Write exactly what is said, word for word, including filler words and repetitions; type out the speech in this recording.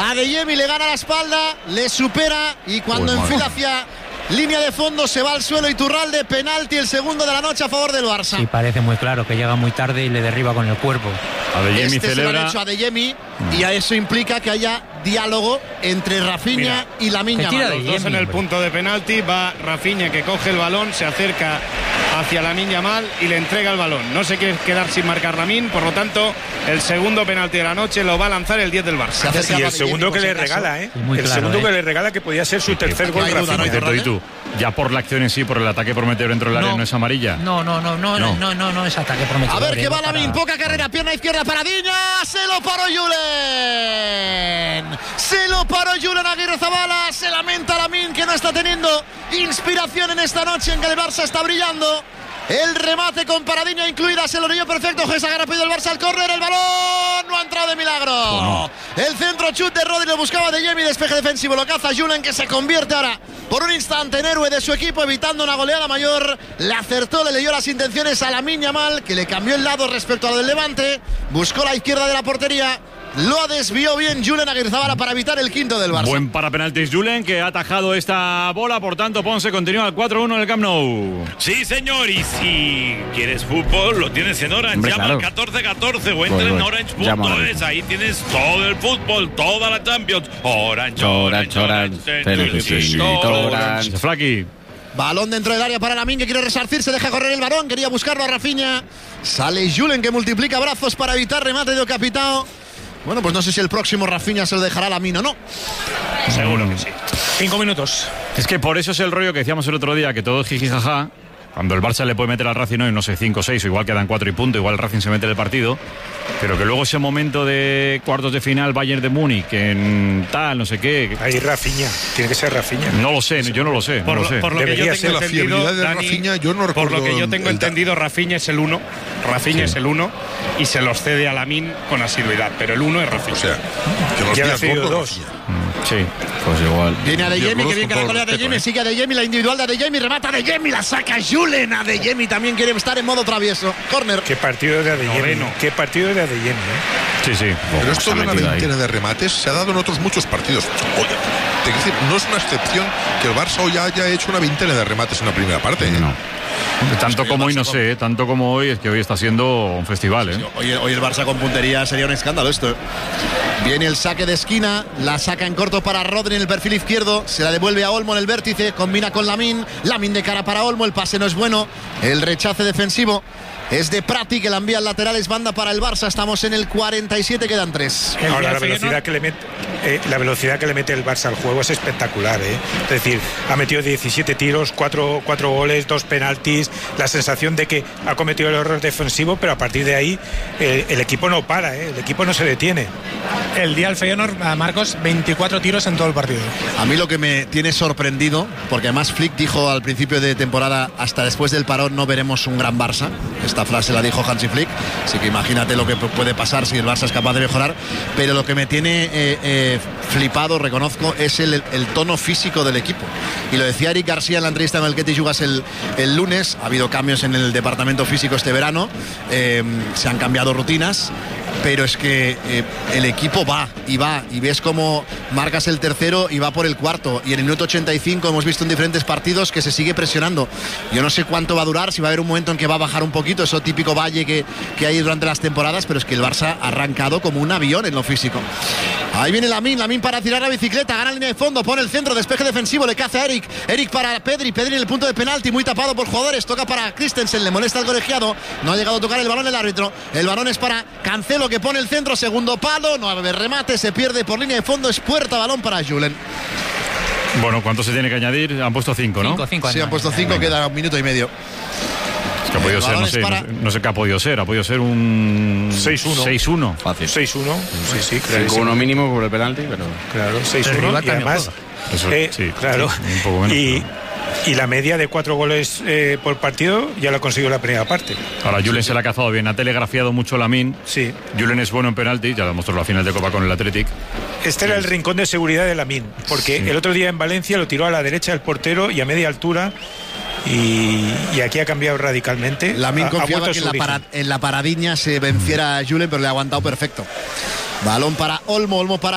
Adeyemi le gana la espalda, le supera y cuando Uy, enfila madre. hacia línea de fondo se va al suelo Iturralde, penalti, el segundo de la noche a favor del Barça. Sí, parece muy claro que llega muy tarde y le derriba con el cuerpo. Adeyemi Este se lo celebra. han hecho a Adeyemi y a eso implica que haya diálogo entre Rafinha Mira, y Lamine que tira Yamal. de Los dos en el hombre. punto de penalti, va Rafinha que coge el balón, se acerca hacia Lamine Yamal y le entrega el balón. No se quiere quedar sin marcar Lamine, por lo tanto, el segundo penalti de la noche lo va a lanzar el diez del Barça. Se acerca Y a el segundo Adeyemi, que por le si acaso. regala, ¿eh? Sí, muy el claro, segundo ¿eh? que le regala, que podía ser su tercer gol. hay duda, Rafinha. no hay Cierto, y tú, ya por la acción en sí, por el ataque prometido dentro del área, no es amarilla. No, no, no, no, No. no, no, no, no es ataque prometido. A ver qué va Lamine, poca carrera, pierna izquierda para Diña, se lo paró Julen, se lo paró Julen Aguirre Zabala, se lamenta Lamine que no está teniendo inspiración en esta noche en que el Barça está brillando. El remate con Paradiña incluida, se lo leyó perfecto. Gesa rápido el Barça al córner, el balón no ha entrado de milagro. Oh, no. El centro chut de Rodri lo buscaba de Adeyemi, despeje defensivo, lo caza Julen que se convierte ahora por un instante en héroe de su equipo, evitando una goleada mayor. Le acertó, le leyó las intenciones a Lamine Yamal, que le cambió el lado respecto a lo del Levante, buscó la izquierda de la portería. Lo desvió bien Julen Aguirre Zabala para evitar el quinto del Barça. Buen para penaltis Julen, que ha atajado esta bola. Por tanto, Ponce continúa al cuatro uno en el Camp Nou. Sí, señor, y si quieres fútbol, lo tienes en Orange. Hombre, Llama claro. al catorce catorce o entra Voy, voy. en orange Llama punto ahora es. mismo. Ahí tienes todo el fútbol, toda la Champions. Orange, Orange, Orange, Orange, Orange, necesito Orange. Ese Flaki. Balón dentro del área para Lamine, que quiere resarcir, se deja correr el balón, quería buscarlo a Rafinha. Sale Julen, que multiplica brazos para evitar remate de Ocapitao. Bueno, pues no sé si el próximo Rafinha se lo dejará a Lamine o no. Seguro que sí. Cinco minutos. Es que por eso es el rollo que decíamos el otro día, que todo es jiji jaja. Cuando el Barça le puede meter al Racing hoy, no sé, cinco o seis, o igual quedan cuatro y punto, igual el Racing se mete en el partido. Pero que luego ese momento de cuartos de final, Bayern de Múnich, en tal, no sé qué. Ahí Rafinha, tiene que ser Rafinha. No lo sé, yo no lo sé. Por no lo, lo sé. por lo que yo Debería tengo ser la entendido, fiabilidad de Dani, Rafinha, yo no por recuerdo lo que yo el- tengo el- entendido, Rafinha es el uno. Rafinha es el uno y se los cede a Lamine con asiduidad, pero el uno es Rafinha. O sea, que los Ya días le ha cedido gordos, dos. Rafinha. Sí. Pues igual. Viene Adeyemi, Dios, que bien que con la todo golea respeto, Adeyemi, ¿eh? sigue Adeyemi, la individual de Adeyemi, remata Adeyemi, la saca Julen. Adeyemi también quiere estar en modo travieso. Corner. Qué partido de Adeyemi. Noveno. Qué partido de Adeyemi. ¿eh? Sí, sí. Pero esto se ha de una metido ahí. veintena de remates se ha dado en otros muchos partidos. Oye, te quiero decir, no es una excepción que el Barça hoy haya hecho una veintena de remates en la primera parte. ¿eh? No. Tanto el como hoy, Barça no con- sé, ¿eh? tanto como hoy, es que hoy está siendo un festival, ¿eh? Hoy, hoy el Barça con puntería sería un escándalo esto. Viene el saque de esquina, la saca en corto para Rodri en el perfil izquierdo, se la devuelve a Olmo en el vértice, combina con Lamine, Lamine de cara para Olmo, el pase no es bueno, el rechace defensivo es de Prati, que la envía al lateral, es banda para el Barça, estamos en el cuarenta y siete, quedan tres. El Ahora la Feyenoord- velocidad que le mete eh, la velocidad que le mete el Barça al juego es espectacular, ¿eh? Es decir, ha metido diecisiete tiros, cuatro goles, dos penaltis, la sensación de que ha cometido el error defensivo, pero a partir de ahí eh, el equipo no para, ¿eh? El equipo no se detiene. El día del Feyenoord, a Marcos, veinticuatro tiros en todo el partido. A mí lo que me tiene sorprendido, porque además Flick dijo al principio de temporada, hasta después del parón no veremos un gran Barça. Esta frase la dijo Hansi Flick, así que imagínate lo que puede pasar si el Barça es capaz de mejorar. Pero lo que me tiene eh, eh, flipado, reconozco, es el, el tono físico del equipo. Y lo decía Eric García en la entrevista con el Ketty Yugas el, el lunes. Ha habido cambios en el departamento físico este verano, eh, se han cambiado rutinas, pero es que eh, el equipo va y va, y ves cómo marcas el tercero y va por el cuarto, y en el minuto ochenta y cinco hemos visto en diferentes partidos que se sigue presionando. Yo no sé cuánto va a durar, si va a haber un momento en que va a bajar un poquito, eso típico valle que, que hay durante las temporadas, pero es que el Barça ha arrancado como un avión en lo físico. Ahí viene Lamine, Lamine para tirar la bicicleta, gana la línea de fondo, pone el centro, despeje defensivo, le caza a Eric, Eric para Pedri, Pedri en el punto de penalti, muy tapado por jugadores, toca para Christensen, le molesta al colegiado, no ha llegado a tocar el balón el árbitro, el balón es para Cancelo, que pone el centro, segundo palo, no va a haber remate, se pierde por línea de fondo, es puerta, balón para Julen. Bueno, ¿cuánto se tiene que añadir? Han puesto cinco, ¿no? Cinco, cinco. Sí, han puesto cinco, queda un minuto y medio. Es que ha podido El ser, balón no es sé, para- no sé, no sé qué ha podido ser, ha podido ser un seis uno. seis uno. Fácil. seis uno. Sí, sí, cinco claro. uno mínimo por el penalti, pero. Claro, seis Pero uno. rival Y también además, Eso, eh, sí, claro. sí, un poco menos, y, pero- y la media de cuatro goles eh, por partido ya la consiguió la primera parte. Ahora Julen se la ha cazado bien, ha telegrafiado mucho Lamine. Sí. Julen es bueno en penalti, ya lo demostró en la final de Copa con el Athletic. Este era el rincón de seguridad de Lamine, porque Sí. el otro día en Valencia lo tiró a la derecha del portero y a media altura, y, y aquí ha cambiado radicalmente. Lamine Ha- ha confiaba vuelto a que en su la, origen. para- en la paradiña se venciera a Julen, pero le ha aguantado perfecto. Balón para Olmo, Olmo para